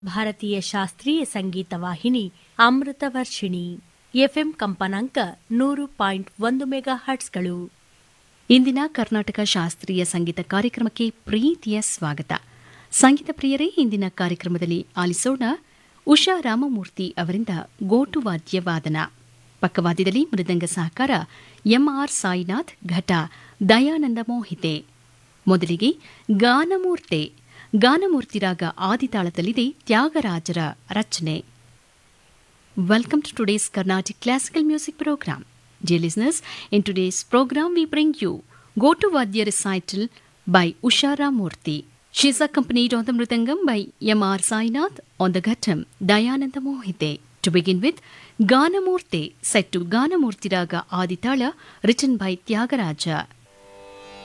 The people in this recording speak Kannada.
ಭಾರತೀಯ ಶಾಸ್ತ್ರೀಯ ಸಂಗೀತ ವಾಹಿನಿ ಅಮೃತವರ್ಷಿಣಿ ಎಫ್ಎಂ ಕಂಪನಾಂಕ 100.1 ಮೆಗಾ ಹರ್ಟ್ಸ್ಗಳು. ಇಂದಿನ ಕರ್ನಾಟಕ ಶಾಸ್ತ್ರೀಯ ಸಂಗೀತ ಕಾರ್ಯಕ್ರಮಕ್ಕೆ ಪ್ರೀತಿಯ ಸ್ವಾಗತ. ಸಂಗೀತ ಪ್ರಿಯರೇ, ಇಂದಿನ ಕಾರ್ಯಕ್ರಮದಲ್ಲಿ ಆಲಿಸೋಣ ಉಷಾ ರಾಮಮೂರ್ತಿ ಅವರಿಂದ ಗೋಟುವಾದ್ಯ ವಾದನ. ಪಕ್ಕವಾದ್ಯದಲ್ಲಿ ಮೃದಂಗ ಸಹಕಾರ ಎಂಆರ್ ಸಾಯಿನಾಥ್, ಘಟ ದಯಾನಂದ ಮೋಹಿತೆ. ಮೊದಲಿಗೆ ಗಾನಮೂರ್ತೆ. ಗಾನಮೂರ್ತಿ ರಾಗ ಆದಿತಾಳದಲ್ಲಿದೆ, ತ್ಯಾಗರಾಜರ ರಚನೆ. Welcome to today's Carnatic Classical Music Program. Dear listeners, in today's program we bring you Gotuvadya Recital by Usha Ramamurthy. She is accompanied on the Mridangam by M.R. Sainath, on the Ghatam Dayananda Mohite. To begin with, Ganamurte, set to Ganamurti Raga Aditala, written by Tyagaraja.